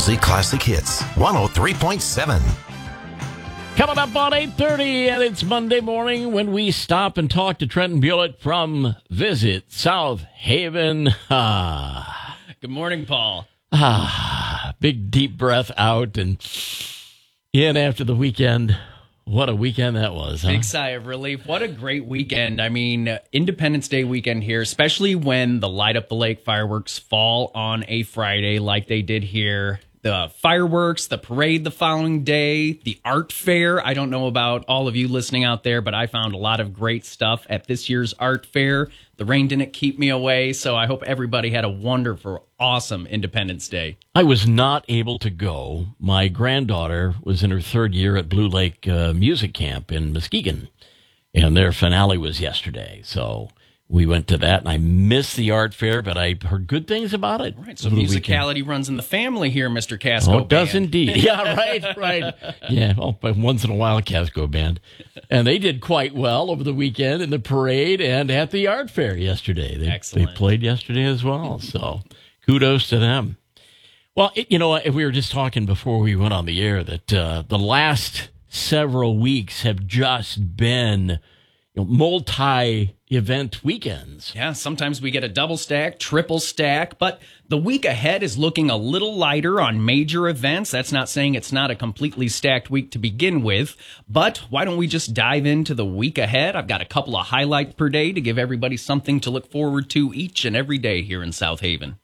Music Classic Hits, 103.7. Coming up on 8:30, and it's Monday morning when we stop and talk to Trenton Bullitt from Visit South Haven. Good morning, Paul. Big deep breath out and in after the weekend. What a weekend that was, huh? Big sigh of relief. What a great weekend. I mean, Independence Day weekend here, especially when the Light Up the Lake fireworks fall on a Friday like they did here. The fireworks, the parade the following day, the art fair. I don't know about all of you listening out there, but I found a lot of great stuff at this year's art fair. The rain didn't keep me away, so I hope everybody had a wonderful, awesome Independence Day. I was not able to go. My granddaughter was in her third year at Blue Lake Music Camp in Muskegon, and their finale was yesterday, so we went to that, and I missed the art fair, but I heard good things about it. Right, so musicality runs in the family here, Mr. Casco. Oh, it does indeed. Yeah, right. Yeah, well, but once in a while, a Casco band. And they did quite well over the weekend in the parade and at the art fair yesterday. Excellent. They played yesterday as well, so kudos to them. Well, we were just talking before we went on the air that the last several weeks have just been multi-event weekends. Yeah, sometimes we get a double stack, triple stack, but the week ahead is looking a little lighter on major events. That's not saying it's not a completely stacked week to begin with, but why don't we just dive into the week ahead? I've got a couple of highlights per day to give everybody something to look forward to each and every day here in South Haven.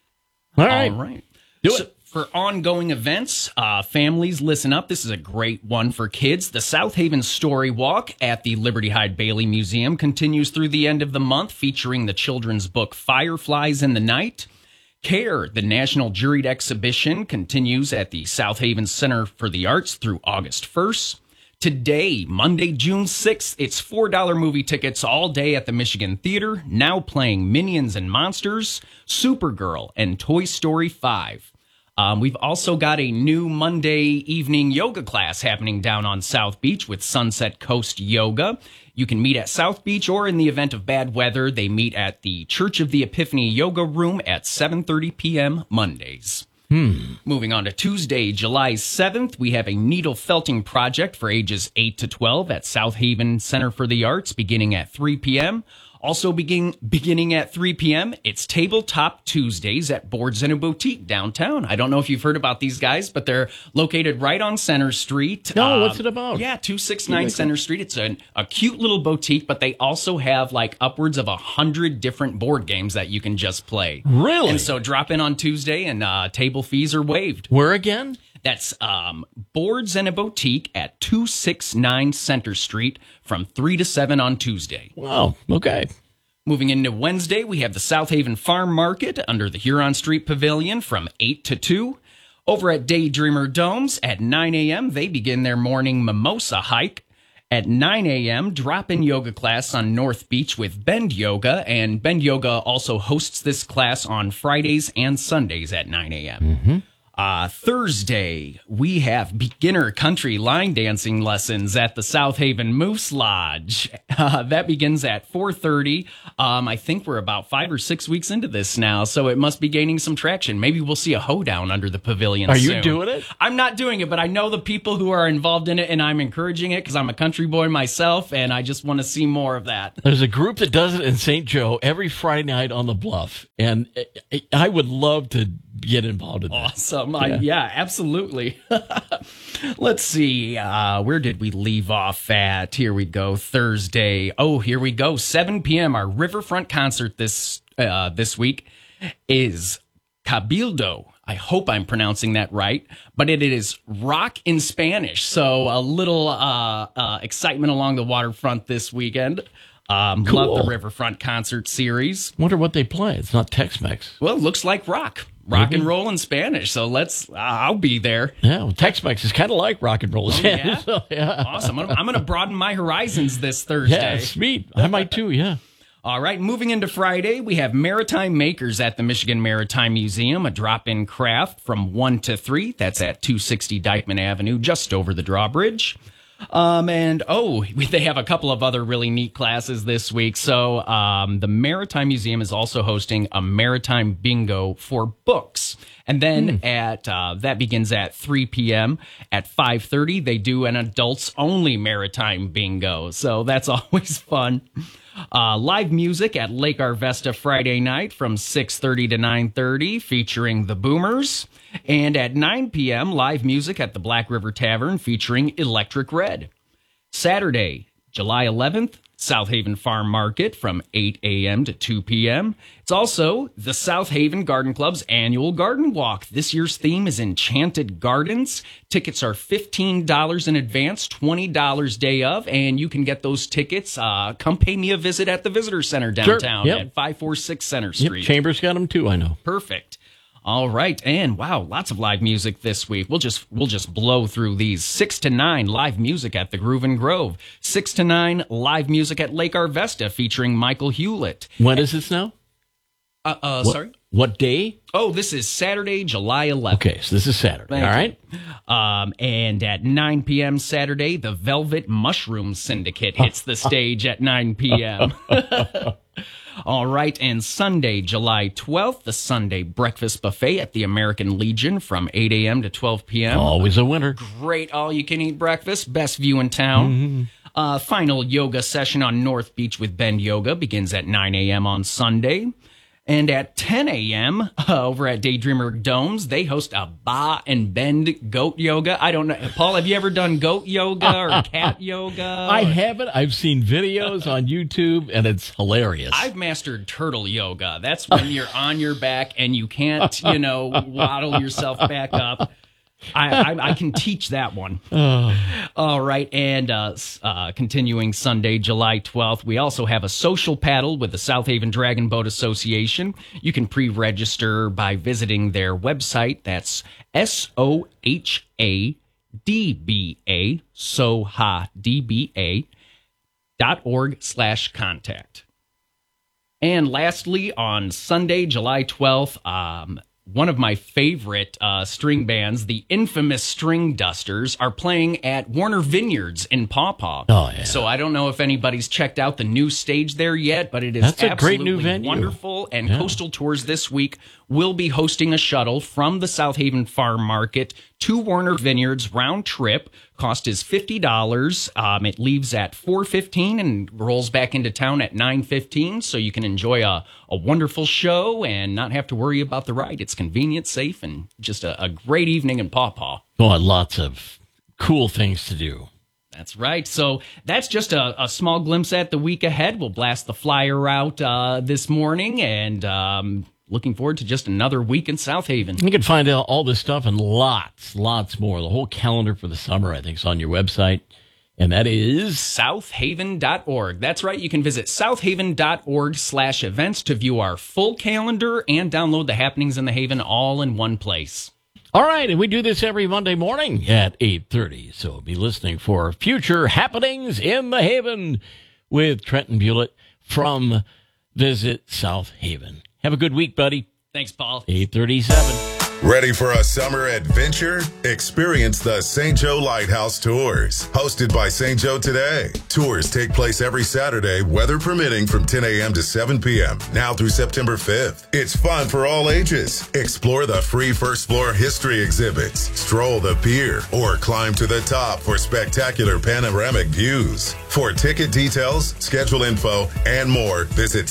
All right. Do it. For ongoing events, families, listen up. This is a great one for kids. The South Haven Story Walk at the Liberty Hyde Bailey Museum continues through the end of the month, featuring the children's book Fireflies in the Night. CARE, the National Juried Exhibition, continues at the South Haven Center for the Arts through August 1st. Today, Monday, June 6th, it's $4 movie tickets all day at the Michigan Theater, now playing Minions and Monsters, Supergirl, and Toy Story 5. We've also got a new Monday evening yoga class happening down on South Beach with Sunset Coast Yoga. You can meet at South Beach, or in the event of bad weather, they meet at the Church of the Epiphany Yoga Room at 7:30 p.m. Mondays. Moving on to Tuesday, July 7th, we have a needle felting project for ages 8 to 12 at South Haven Center for the Arts beginning at 3 p.m. Also beginning at 3 p.m., it's Tabletop Tuesdays at Boards and a Boutique downtown. I don't know if you've heard about these guys, but they're located right on Center Street. No, what's it about? Yeah, 269 Center Street. It's a cute little boutique, but they also have like upwards of 100 different board games that you can just play. Really? And so drop in on Tuesday, and table fees are waived. Where again? That's Boards and a Boutique at 269 Center Street from 3 to 7 on Tuesday. Wow, okay. Moving into Wednesday, we have the South Haven Farm Market under the Huron Street Pavilion from 8 to 2. Over at Daydreamer Domes at 9 a.m., they begin their morning mimosa hike. At 9 a.m., drop-in yoga class on North Beach with Bend Yoga, and Bend Yoga also hosts this class on Fridays and Sundays at 9 a.m. Mm-hmm. Thursday, we have beginner country line dancing lessons at the South Haven Moose Lodge. That begins at 4:30. I think we're about 5 or 6 weeks into this now, so it must be gaining some traction. Maybe we'll see a hoedown under the pavilion soon. Are you doing it? I'm not doing it, but I know the people who are involved in it, and I'm encouraging it because I'm a country boy myself, and I just want to see more of that. There's a group that does it in St. Joe every Friday night on the Bluff, and I would love to get involved in that. Awesome. Yeah, absolutely. Let's see. Where did we leave off at? Here we go. Thursday. Oh, here we go. 7 p.m. Our Riverfront concert this week is Cabildo. I hope I'm pronouncing that right, but it is rock in Spanish. So a little excitement along the waterfront this weekend. Cool. Love the Riverfront concert series. Wonder what they play. It's not Tex-Mex. Well, it looks like rock and roll in Spanish. So I'll be there. Yeah, well, Tex-Mex is kind of like rock and roll in Spanish. Yeah? So, yeah. Awesome. I'm going to broaden my horizons this Thursday. Yeah, sweet. I might too, yeah. All right, moving into Friday, we have Maritime Makers at the Michigan Maritime Museum, a drop-in craft from 1 to 3. That's at 260 Dykeman Avenue, just over the drawbridge. They have a couple of other really neat classes this week. So the Maritime Museum is also hosting a maritime bingo for books. And then that begins at 3 p.m. At 5:30, they do an adults-only maritime bingo. So that's always fun. Live music at Lake Arvesta Friday night from 6:30 to 9:30, featuring the Boomers. And at 9 p.m., live music at the Black River Tavern featuring Electric Red. Saturday, July 11th, South Haven Farm Market from 8 a.m. to 2 p.m. It's also the South Haven Garden Club's annual garden walk. This year's theme is Enchanted Gardens. Tickets are $15 in advance, $20 day of, and you can get those tickets. Come pay me a visit at the Visitor Center downtown at 546 Center Street. Chambers got them too, I know. Perfect. All right, and wow, lots of live music this week. We'll just blow through these. 6 to 9 live music at the Groove and Grove. 6 to 9 live music at Lake Arvesta featuring Michael Hewlett. When is this now? Sorry? What day? Oh, this is Saturday, July 11th. Okay, so this is Saturday, all right? And at 9 p.m. Saturday, the Velvet Mushroom Syndicate hits the stage at 9 p.m. All right, and Sunday, July 12th, the Sunday Breakfast Buffet at the American Legion from 8 a.m. to 12 p.m. Always a winner. Great all-you-can-eat breakfast, best view in town. Final yoga session on North Beach with Bend Yoga begins at 9 a.m. on Sunday. And at 10 a.m. Over at Daydreamer Domes, they host a Ba and Bend goat yoga. I don't know. Paul, have you ever done goat yoga or cat yoga? I haven't. I've seen videos on YouTube, and it's hilarious. I've mastered turtle yoga. That's when you're on your back and you can't, waddle yourself back up. I can teach that one. All right. And continuing Sunday, July 12th, we also have a social paddle with the South Haven Dragon Boat Association. You can pre-register by visiting their website. That's SOHADBA, SOHADBA.org/contact. And lastly, on Sunday, July 12th, one of my favorite string bands, the infamous String Dusters, are playing at Warner Vineyards in Paw Paw. Oh, yeah. So I don't know if anybody's checked out the new stage there yet, but it is That's a absolutely great new venue. Wonderful. And Coastal Tours this week will be hosting a shuttle from the South Haven Farm Market to Warner Vineyards round trip. Cost is $50. It leaves at 4:15 and rolls back into town at 9:15, so you can enjoy a wonderful show and not have to worry about the ride. It's convenient, safe, and just a great evening in Paw Paw. Oh, lots of cool things to do. That's right. So that's just a small glimpse at the week ahead. We'll blast the flyer out this morning, and looking forward to just another week in South Haven. You can find out all this stuff and lots more. The whole calendar for the summer, I think, is on your website. And that is southhaven.org. That's right. You can visit southhaven.org/events to view our full calendar and download the happenings in the Haven all in one place. all right. And we do this every Monday morning at 8:30. So be listening for future happenings in the Haven with Trenton Bullitt from Visit South Haven. Have a good week, buddy. Thanks, Paul. 8:37. Ready for a summer adventure? Experience the St. Joe Lighthouse Tours, hosted by St. Joe Today. Tours take place every Saturday, weather permitting, from 10 a.m. to 7 p.m., now through September 5th. It's fun for all ages. Explore the free first floor history exhibits, stroll the pier, or climb to the top for spectacular panoramic views. For ticket details, schedule info, and more, visit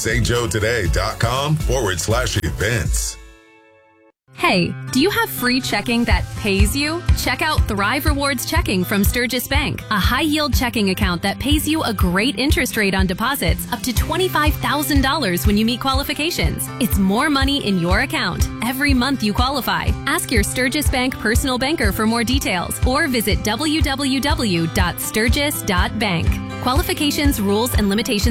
stjoetoday.com/events. Hey, do you have free checking that pays you? Check out Thrive Rewards Checking from Sturgis Bank, a high-yield checking account that pays you a great interest rate on deposits up to $25,000 when you meet qualifications. It's more money in your account every month you qualify. Ask your Sturgis Bank personal banker for more details or visit www.sturgis.bank. Qualifications, rules, and limitations